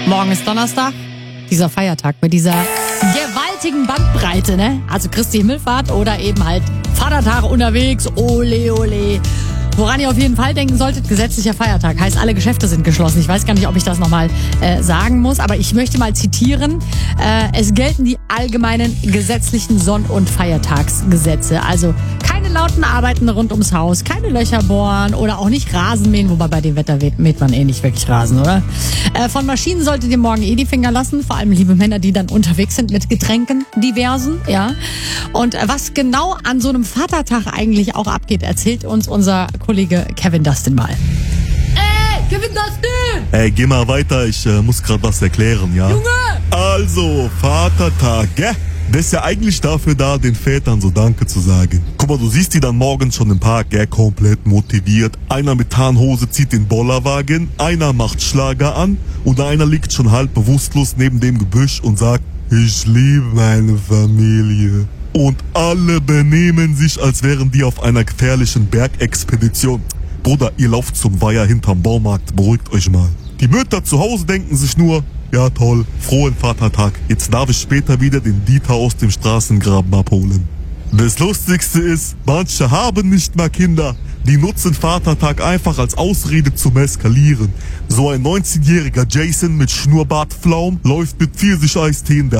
Morgen ist Donnerstag, dieser Feiertag mit dieser gewaltigen Bandbreite, ne? Also Christi Himmelfahrt oder eben halt Vatertag unterwegs, ole ole. Woran ihr auf jeden Fall denken solltet, gesetzlicher Feiertag. Heißt, alle Geschäfte sind geschlossen. Ich weiß gar nicht, ob ich das nochmal sagen muss, aber ich möchte mal zitieren. Es gelten die allgemeinen gesetzlichen Sonn- und Feiertagsgesetze. Also keine lauten Arbeiten rund ums Haus, keine Löcher bohren oder auch nicht Rasen mähen, wobei bei dem Wetter mäht man nicht wirklich Rasen, oder? Von Maschinen solltet ihr morgen die Finger lassen, vor allem liebe Männer, die dann unterwegs sind mit Getränken, diversen, ja. Und was genau an so einem Vatertag eigentlich auch abgeht, erzählt uns unser Kollege Kevin Dustin mal. Kevin Dustin! Ey, geh mal weiter, ich muss gerade was erklären, ja? Junge! Also, Vatertag, gell? Der ist ja eigentlich dafür da, den Vätern so Danke zu sagen. Guck mal, du siehst die dann morgens schon im Park, gell? Komplett motiviert. Einer mit Tarnhose zieht den Bollerwagen, einer macht Schlager an und einer liegt schon halb bewusstlos neben dem Gebüsch und sagt, ich liebe meine Familie. Und alle benehmen sich, als wären die auf einer gefährlichen Bergexpedition. Bruder, ihr lauft zum Weiher hinterm Baumarkt, beruhigt euch mal. Die Mütter zu Hause denken sich nur, ja toll, frohen Vatertag. Jetzt darf ich später wieder den Dieter aus dem Straßengraben abholen. Das Lustigste ist, manche haben nicht mal Kinder. Die nutzen Vatertag einfach als Ausrede zum Eskalieren. So ein 19-jähriger Jason mit Schnurrbartflaum läuft mit Pfirsicheistee in der